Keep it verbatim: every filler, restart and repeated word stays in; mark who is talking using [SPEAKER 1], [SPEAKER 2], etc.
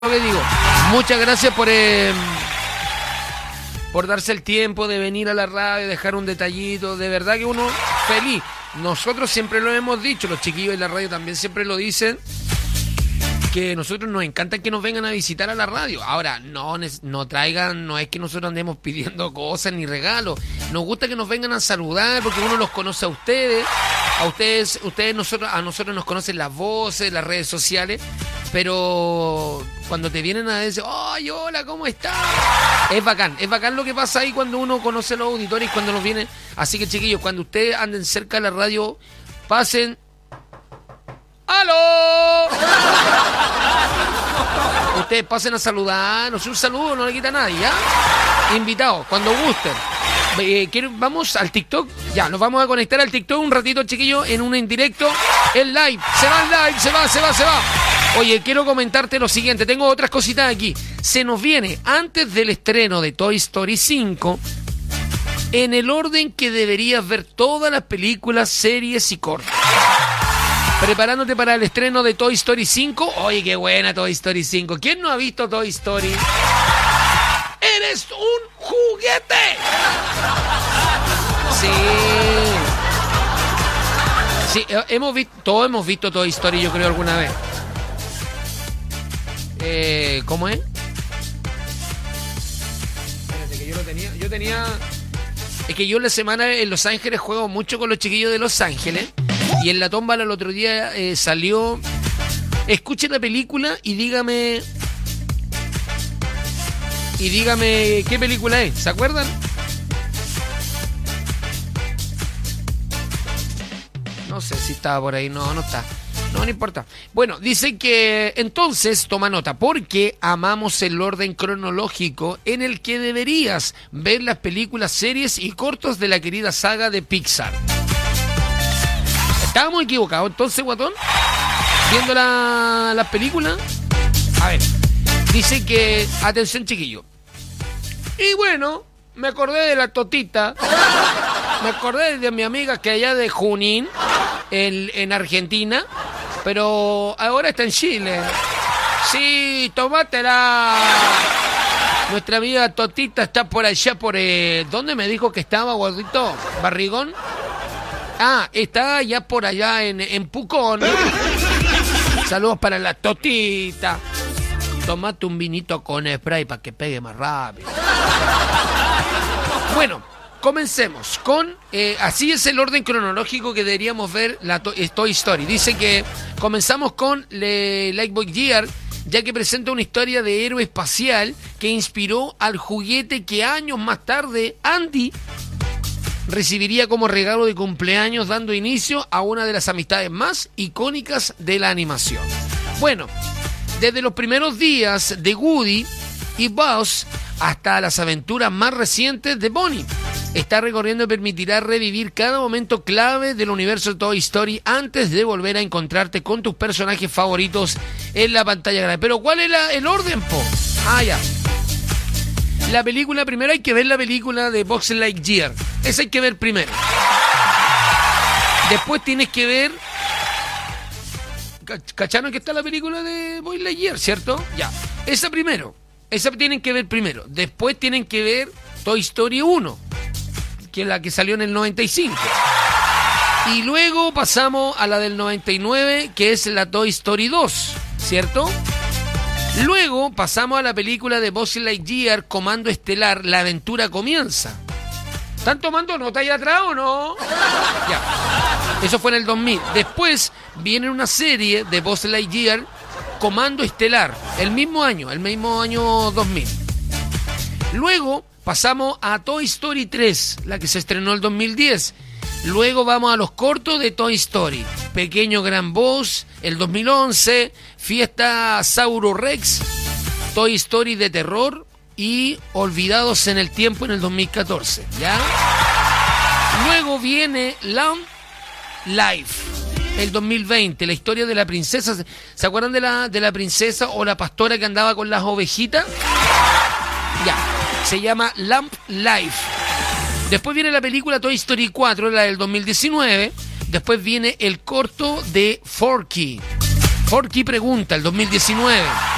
[SPEAKER 1] que digo, muchas gracias por eh, por darse el tiempo de venir a la radio, dejar un detallito, de verdad que uno feliz. Nosotros siempre lo hemos dicho, los chiquillos de la radio también siempre lo dicen, que nosotros nos encanta que nos vengan a visitar a la radio. Ahora, no, no traigan, no es que nosotros andemos pidiendo cosas ni regalos. Nos gusta que nos vengan a saludar porque uno los conoce a ustedes. A ustedes, ustedes nosotros, a nosotros nos conocen las voces, las redes sociales. Pero cuando te vienen a decir, ¡ay, hola, ¿cómo estás? Es bacán, es bacán lo que pasa ahí cuando uno conoce a los auditores y cuando nos vienen. Así que, chiquillos, cuando ustedes anden cerca de la radio, pasen. ¡Aló! Ustedes pasen a saludarnos. Un saludo no le quita a nadie, ¿ya? Invitados, cuando gusten. Eh, vamos al TikTok. Ya, nos vamos a conectar al TikTok un ratito, chiquillos, en un indirecto. El live. Se va el live, se va, se va, se va. Oye, quiero comentarte lo siguiente. Tengo otras cositas aquí. Se nos viene, antes del estreno de Toy Story cinco, en el orden que deberías ver todas las películas, series y cortos. Preparándote para el estreno de Toy Story cinco. Oye, qué buena Toy Story cinco. ¿Quién no ha visto Toy Story? ¡Eres un juguete! Sí. Sí, hemos visto, todos hemos visto Toy Story, yo creo, alguna vez. Eh, ¿Cómo es? Espérate, que yo lo tenía. Yo tenía... Es que yo en la semana en Los Ángeles juego mucho con los chiquillos de Los Ángeles. Y en la tómbola el otro día eh, salió... Escuche la película y dígame... Y dígame qué película es. ¿Se acuerdan? No sé si estaba por ahí. No, no está. No, no importa. Bueno, dice que entonces toma nota, porque amamos el orden cronológico en el que deberías ver las películas, series y cortos de la querida saga de Pixar. Estábamos equivocados, entonces, guatón, viendo la, la película. A ver, dice que, atención, chiquillo. Y bueno, me acordé de la Totita, me acordé de mi amiga que allá de Junín, en, en Argentina, pero ahora está en Chile. Sí, tomátela. Nuestra amiga Totita está por allá, por... Eh, ¿dónde me dijo que estaba, gordito? ¿Barrigón? Ah, está allá por allá en, en Pucón. Saludos para la Totita. Tomate un vinito con spray para que pegue más rápido. Bueno, comencemos con... Eh, así es el orden cronológico que deberíamos ver la to- Toy Story. Dice que comenzamos con le, Lightyear, ya que presenta una historia de héroe espacial que inspiró al juguete que años más tarde Andy recibiría como regalo de cumpleaños, dando inicio a una de las amistades más icónicas de la animación. Bueno, desde los primeros días de Woody y Buzz hasta las aventuras más recientes de Bonnie, esta recorriendo permitirá revivir cada momento clave del universo Toy Story antes de volver a encontrarte con tus personajes favoritos en la pantalla grande. Pero ¿cuál era el orden, po? Ah, ya. La película, primero hay que ver la película de Buzz Lightyear. Esa hay que ver primero. Después tienes que ver... ¿Cacharon que está la película de Buzz Lightyear, cierto? Ya. Esa primero. Esa tienen que ver primero. Después tienen que ver Toy Story uno, que es la que salió en el noventa y cinco. Y luego pasamos a la del noventa y nueve, que es la Toy Story dos, ¿cierto? Luego pasamos a la película de Buzz Lightyear, Comando Estelar, La Aventura Comienza. ¿Están tomando nota ahí atrás o no? Ya. Eso fue en el dos mil. Después viene una serie de Buzz Lightyear, Comando Estelar, el mismo año, el mismo año dos mil. Luego pasamos a Toy Story tres, la que se estrenó el dos mil diez. Luego vamos a los cortos de Toy Story. Pequeño Gran Buzz, el dos mil once. Fiesta Sauro Rex. Toy Story de terror. Y Olvidados en el Tiempo en el dos mil catorce. ¿Ya? Luego viene Lamb Life, el dos mil veinte. La historia de la princesa. ¿Se acuerdan de la, de la princesa o la pastora que andaba con las ovejitas? Ya. Se llama Lamb Life. Después viene la película Toy Story cuatro, la del dos mil diecinueve. Después viene el corto de Forky. Forky Pregunta, el dos mil diecinueve.